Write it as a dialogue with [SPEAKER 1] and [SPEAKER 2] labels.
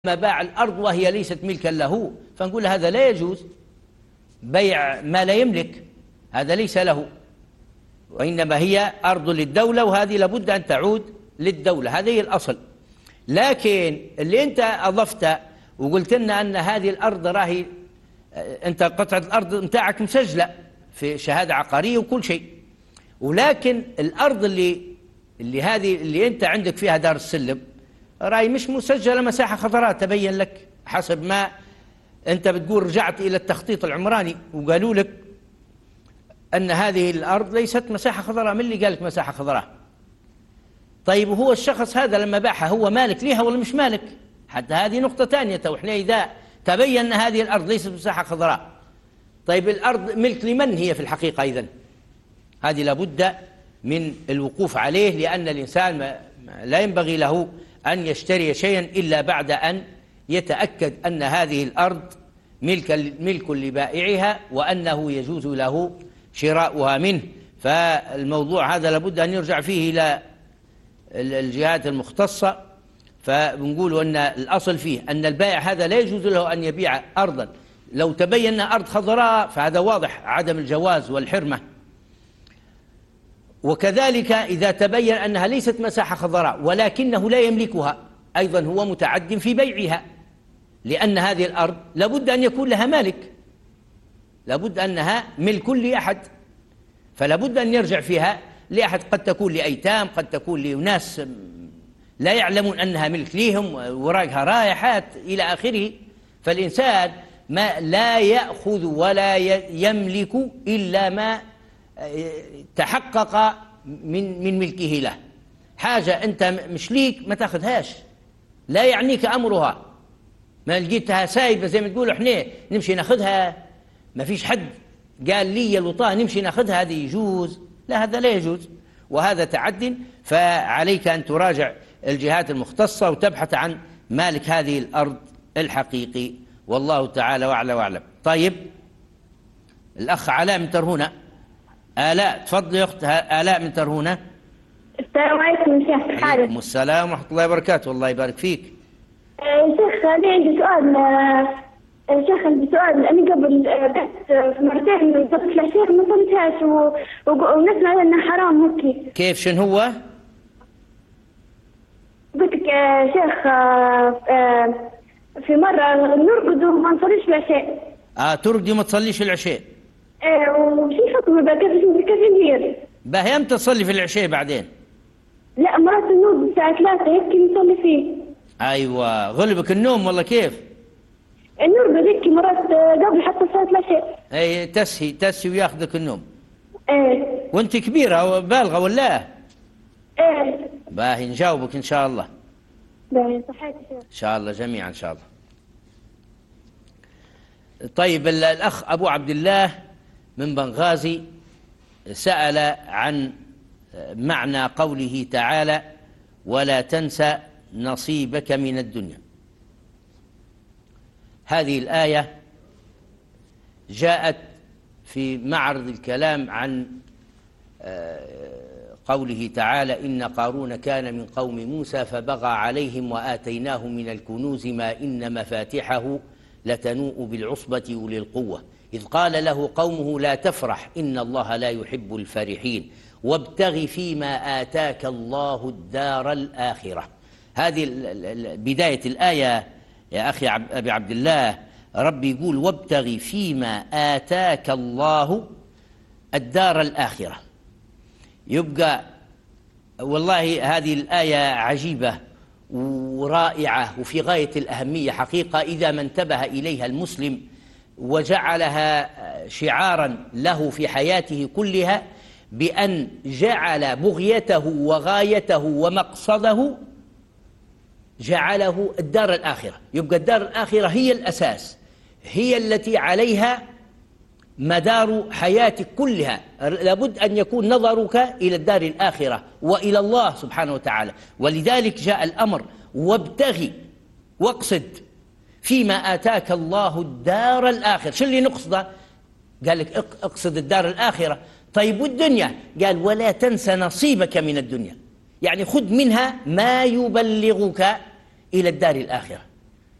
[SPEAKER 1] ما باع الأرض وهي ليست ملكا له، فنقول هذا لا يجوز بيع ما لا يملك، هذا ليس له، وإنما هي أرض للدولة، وهذه لابد أن تعود للدولة، هذه الأصل. لكن اللي أنت أضفت وقلت لنا أن هذه الأرض راهي أنت قطعة الأرض متاعك مسجلة في شهادة عقارية وكل شيء، ولكن الأرض اللي هذه اللي أنت عندك فيها دار السلم راهي مش مسجلة مساحة خضراء. تبين لك حسب ما أنت بتقول، رجعت إلى التخطيط العمراني وقالوا لك أن هذه الأرض ليست مساحة خضراء. من اللي قال لك مساحة خضراء؟ طيب وهو الشخص هذا لما باعها هو مالك ليها ولا مش مالك؟ حتى هذه نقطة ثانية. وإحنا إذا تبين أن هذه الأرض ليست مساحة خضراء، طيب الأرض ملك لمن هي في الحقيقة إذن؟ هذه لابد من الوقوف عليه، لأن الإنسان لا ينبغي له أن يشتري شيئا إلا بعد أن يتأكد أن هذه الأرض ملك لبائعها وأنه يجوز له شراؤها منه. فالموضوع هذا لابد أن يرجع فيه إلى الجهات المختصة. فبنقول أن الأصل فيه أن البائع هذا لا يجوز له أن يبيع أرضا لو تبين أنها أرض خضراء، فهذا واضح عدم الجواز والحرمة. وكذلك إذا تبين أنها ليست مساحة خضراء ولكنه لا يملكها، أيضا هو متعد في بيعها، لأن هذه الأرض لابد أن يكون لها مالك، لابد أنها ملك لأحد، فلابد أن يرجع فيها لأحد. قد تكون لأيتام، قد تكون لناس لا يعلمون أنها ملك ليهم، وراقها رايحات إلى آخره. فالإنسان ما لا يأخذ ولا يملك إلا ما تحقق من ملكه له. حاجة أنت مش ليك ما تأخذهاش، لا يعنيك أمرها. ما لقيتها سايبة زي ما تقولوا احنا نمشي ناخذها، ما فيش حد قال لي الوطاء نمشي ناخذها، هذه يجوز؟ لا، هذا لا يجوز، وهذا تعد. فعليك أن تراجع الجهات المختصة وتبحث عن مالك هذه الأرض الحقيقي، والله تعالى أعلى وأعلم. طيب الأخ علاء من ترهونة. آلاء، تفضلي يا أخت آلاء من ترهونة.
[SPEAKER 2] السلام عليكم يا شيخ.
[SPEAKER 1] وعليكم السلام ورحمة الله وبركاته. الله يبارك فيك.
[SPEAKER 2] شيخ أنا عندي سؤال. شيخ عندي سؤال. أنا قبل بعت مرتين من صلاة العشاء ما صليتهاش ونسمع أنها حرام هيك.
[SPEAKER 1] كيف؟ شنو هو؟
[SPEAKER 2] قلت لك شيخ في مرة نرقد وما نصليش العشاء.
[SPEAKER 1] ترقدي وما تصليش العشاء؟
[SPEAKER 2] وشي حكم بقى كيف ندير؟
[SPEAKER 1] باهي امتى تصلي في العشاء بعدين؟
[SPEAKER 2] لا، مرات النوم الساعة 3 هيك نصلي فيه.
[SPEAKER 1] ايوه، غلبك النوم والله. كيف؟
[SPEAKER 2] النوم هيك مرات قبل حتى صلاة العشاء.
[SPEAKER 1] اي تسهي وياخذك النوم.
[SPEAKER 2] ايه.
[SPEAKER 1] وانت كبيرة وبالغة ولا؟
[SPEAKER 2] ايه.
[SPEAKER 1] باهي نجاوبك ان شاء الله.
[SPEAKER 2] باهي صحيح ان
[SPEAKER 1] شاء الله جميعا ان شاء الله. طيب الأخ أبو عبد الله من بنغازي سأل عن معنى قوله تعالى: ولا تنسى نصيبك من الدنيا. هذه الآية جاءت في معرض الكلام عن قوله تعالى: إن قارون كان من قوم موسى فبغى عليهم وآتيناه من الكنوز ما إن مفاتحه لتنوء بالعصبة أولي القوة إذ قال له قومه لا تفرح إن الله لا يحب الفرحين وابتغ فيما آتاك الله الدار الآخرة. هذه بداية الآية يا أخي أبي عبد الله. ربي يقول: وابتغ فيما آتاك الله الدار الآخرة. يبقى والله هذه الآية عجيبة ورائعة وفي غاية الأهمية حقيقة، إذا ما انتبه إليها المسلم وجعلها شعارا له في حياته كلها، بأن جعل بغيته وغايته ومقصده جعله الدار الآخرة. يبقى الدار الآخرة هي الأساس، هي التي عليها مدار حياتك كلها. لابد أن يكون نظرك إلى الدار الآخرة وإلى الله سبحانه وتعالى. ولذلك جاء الأمر: وابتغي واقصد فيما آتاك الله الدار الآخرة. شو اللي نقصده؟ قال لك اقصد الدار الآخرة. طيب والدنيا؟ قال: ولا تنسى نصيبك من الدنيا، يعني خذ منها ما يبلغك إلى الدار الآخرة.